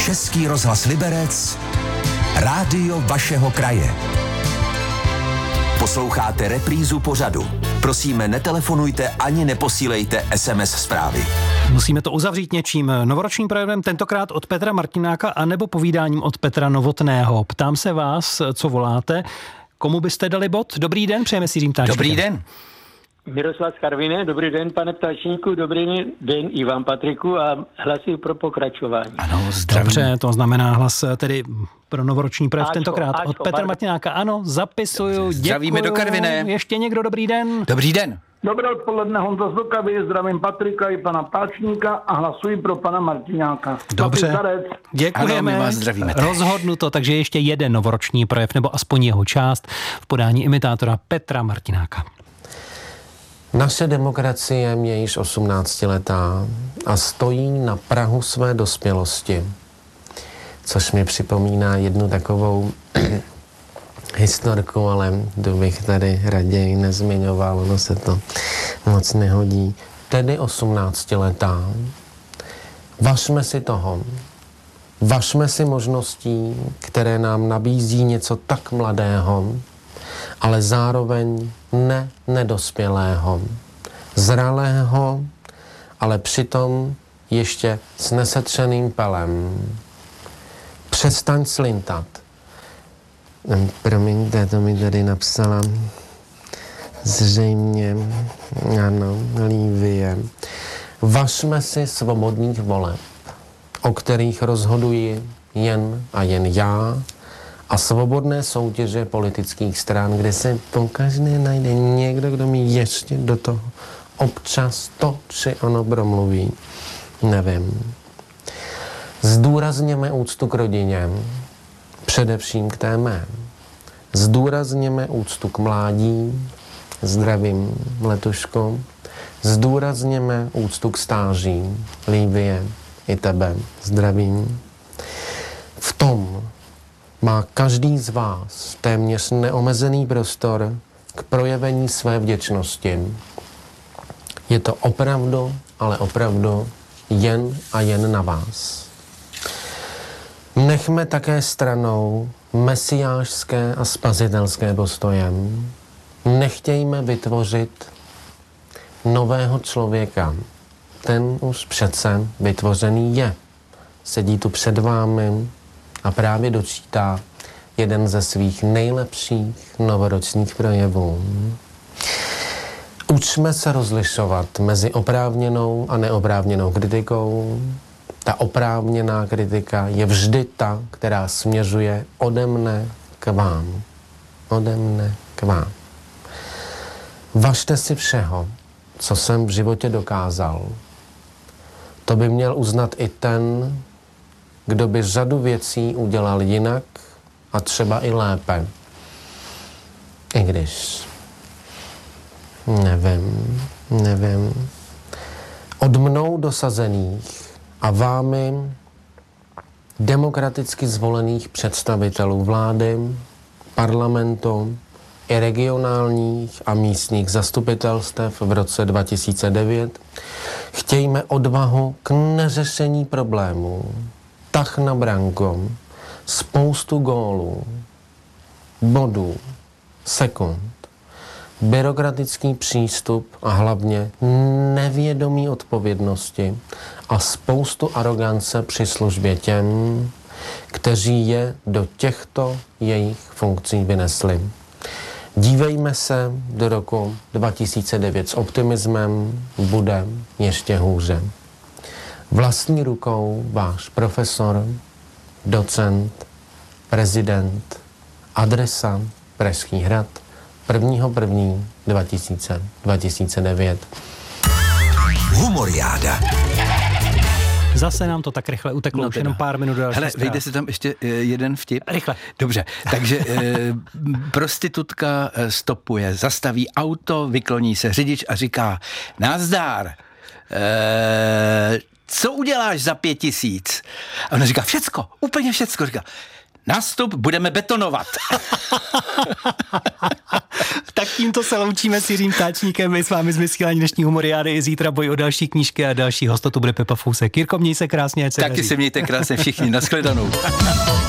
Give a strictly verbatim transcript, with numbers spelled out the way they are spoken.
Český rozhlas Liberec, rádio vašeho kraje. Posloucháte reprízu pořadu. Prosíme, netelefonujte ani neposílejte es em es zprávy. Musíme to uzavřít něčím novoročním projevem, tentokrát od Petra Martináka, anebo povídáním od Petra Novotného. Ptám se vás, co voláte, komu byste dali bod? Dobrý den, přejeme si Římtáčka. Dobrý den. Miroslav z Karviné, dobrý den, pane Ptačníku, dobrý den i vám, Patriku, a hlasy pro pokračování. Ano, zdravím. Dobře, to znamená hlas tedy pro novoroční projev Ačko, tentokrát Ačko, od Petra pardon. Martináka. Ano, zapisuju, děkuju. Zdravíme do Karviné. Ještě někdo, dobrý den? Dobrý den. Dobré odpoledne, Honza z Dokavy, zdravím Patrika i pana Ptáčníka a hlasuji pro pana Martináka. Dobře, děkujeme. Ano, my vás zdravíme. Rozhodnuto, takže ještě jeden novoroční projev, nebo aspoň jeho část v podání imitátora Petra Martináka. Naše demokracie je již osmnáctiletá a stojí na prahu své dospělosti, což mi připomíná jednu takovou historku, ale to bych tady raději nezmiňoval, ono se to moc nehodí. Tedy osmnáctiletá. Važme si toho. Važme si možností, které nám nabízí něco tak mladého, ale zároveň ne nedospělého, zralého, ale přitom ještě s nesetřeným pelem. Přestaň slintat. Promiňte, to mi tady napsala zřejmě, ano, Lívie. Važme si svobodných voleb, o kterých rozhoduji jen a jen já, a svobodné soutěže politických stran, kde se pokaždé najde někdo, kdo mi ještě do toho občas to či ono promluví. Nevím. Zdůrazněme úctu k rodině, především k té mé. Zdůrazněme úctu k mládí, zdravím, Letuško. Zdůrazněme úctu k stáří, Lívie, i tebe, zdravím. V tom má každý z vás téměř neomezený prostor k projevení své vděčnosti. Je to opravdu, ale opravdu jen a jen na vás. Nechme také stranou mesiášské a spasitelské postoje. Nechtějme vytvořit nového člověka. Ten už přece vytvořený je. Sedí tu před vámi a právě dočítá jeden ze svých nejlepších novoročních projevů. Učme se rozlišovat mezi oprávněnou a neoprávněnou kritikou. Ta oprávněná kritika je vždy ta, která směřuje ode mne k vám. Ode mne k vám. Važte si všeho, co jsem v životě dokázal. To by měl uznat i ten, kdo by řadu věcí udělal jinak a třeba i lépe. I když... Nevím, nevím. Od mnou dosazených a vámi demokraticky zvolených představitelů vlády, parlamentu i regionálních a místních zastupitelstev v roce dva tisíce devět chtějme odvahu k neřešení problémů, tah na branku, spoustu gólů, bodů, sekund, byrokratický přístup a hlavně nevědomí odpovědnosti a spoustu arogance při službě těm, kteří je do těchto jejich funkcí vynesli. Dívejme se do roku dva tisíce devět s optimismem, bude ještě hůře. Vlastní rukou váš profesor, docent, prezident, adresa Pražský hrad, prvního prvního dva tisíce devět. Humoriáda. Zase nám to tak rychle uteklo, no už jenom pár minut další. Hele, vejde se tam ještě uh, jeden vtip. Rychle. Dobře, takže uh, prostitutka uh, stopuje, zastaví auto, vykloní se řidič a říká: nazdar, uh, co uděláš za pět tisíc? A ona říká: všecko, úplně všecko. Říká: Nástup budeme betonovat. Tak tímto se loučíme s Jiřím Ptáčníkem. My s vámi z vysílání dnešní Humoriády i zítra boj o další knížky a další hosta. Tu bude Pepa Fousek. Jirko, měj se krásně. Taky se mějte krásně všichni. Nashledanou.